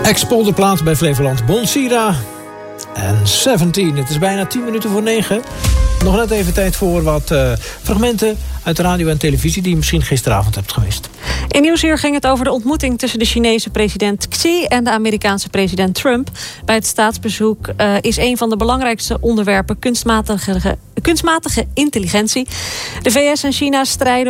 Ex-polderplaat bij Flevoland, Bonsira en 17. Het is bijna 10 minuten voor 9. Nog net even tijd voor wat fragmenten uit de radio en televisie die je misschien gisteravond hebt gemist. In Nieuwsuur ging het over de ontmoeting tussen de Chinese president Xi en de Amerikaanse president Trump. Bij het staatsbezoek is een van de belangrijkste onderwerpen kunstmatige intelligentie. De VS en China strijden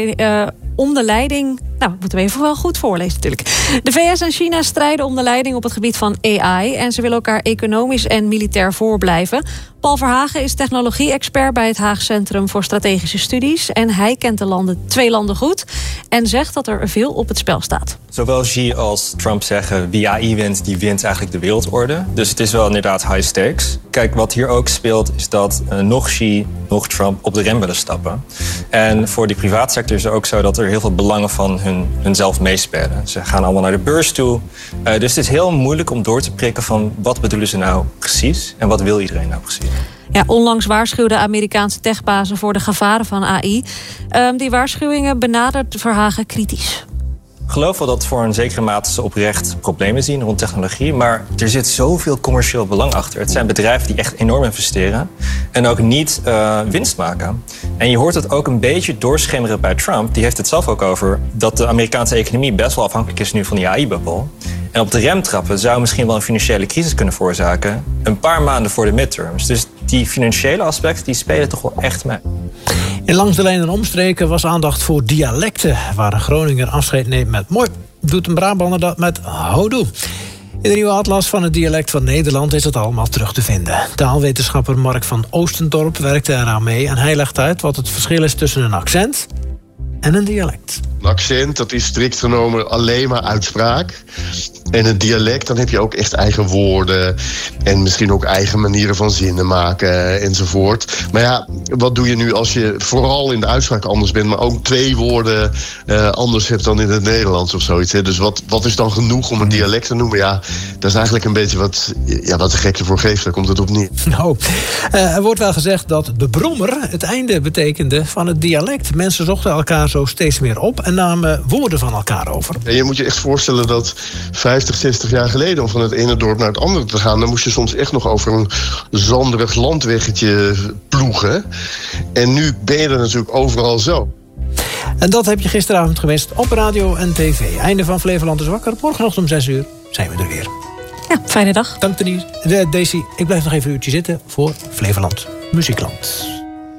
onder leiding... Nou, ik moet hem even wel goed voorlezen natuurlijk. De VS en China strijden om de leiding op het gebied van AI... en ze willen elkaar economisch en militair voorblijven. Paul Verhagen is technologie-expert bij het Haag Centrum voor Strategische Studies... en hij kent de twee landen goed en zegt dat er veel op het spel staat. Zowel Xi als Trump zeggen wie AI wint, die wint eigenlijk de wereldorde. Dus het is wel inderdaad high stakes. Kijk, wat hier ook speelt is dat nog Xi, nog Trump op de rem willen stappen. En voor die privaatsector is het ook zo dat er heel veel belangen van hunzelf meespelen. Ze gaan allemaal naar de beurs toe. Dus het is heel moeilijk om door te prikken van wat bedoelen ze nou precies en wat wil iedereen nou precies. Ja, onlangs waarschuwden Amerikaanse techbazen voor de gevaren van AI. Die waarschuwingen benadert Verhagen kritisch. Ik geloof wel dat voor een zekere mate ze oprecht problemen zien rond technologie. Maar er zit zoveel commercieel belang achter. Het zijn bedrijven die echt enorm investeren. En ook niet winst maken. En je hoort het ook een beetje doorschemeren bij Trump. Die heeft het zelf ook over dat de Amerikaanse economie best wel afhankelijk is nu van die AI-bubbel. En op de rem trappen zou misschien wel een financiële crisis kunnen veroorzaken. Een paar maanden voor de midterms. Dus die financiële aspecten die spelen toch wel echt mee. In Langs de Lijn en Omstreken was aandacht voor dialecten... waar een Groninger afscheid neemt met mooi. Doet een Brabander dat met houdoe. In de nieuwe atlas van het dialect van Nederland is het allemaal terug te vinden. Taalwetenschapper Mark van Oostendorp werkte eraan mee... en hij legt uit wat het verschil is tussen een accent en een dialect. Een accent, dat is strikt genomen alleen maar uitspraak. En een dialect, dan heb je ook echt eigen woorden... en misschien ook eigen manieren van zinnen maken enzovoort. Maar ja, wat doe je nu als je vooral in de uitspraak anders bent... maar ook 2 woorden anders hebt dan in het Nederlands of zoiets. Hè? Dus wat is dan genoeg om een dialect te noemen? Ja, dat is eigenlijk een beetje wat de gek ervoor geeft. Daar komt het op neer. Nou, er wordt wel gezegd dat de brommer het einde betekende van het dialect. Mensen zochten elkaar zo steeds meer op... en namen woorden van elkaar over. En je moet je echt voorstellen dat 50, 60 jaar geleden... om van het ene dorp naar het andere te gaan... dan moest je soms echt nog over een zanderig landweggetje ploegen. En nu ben je er natuurlijk overal zo. En dat heb je gisteravond gemist op radio en tv. Einde van Flevoland is wakker. Morgenochtend om 6 uur zijn we er weer. Ja, fijne dag. Dank Denise. Daisy, ik blijf nog even een uurtje zitten voor Flevoland Muziekland.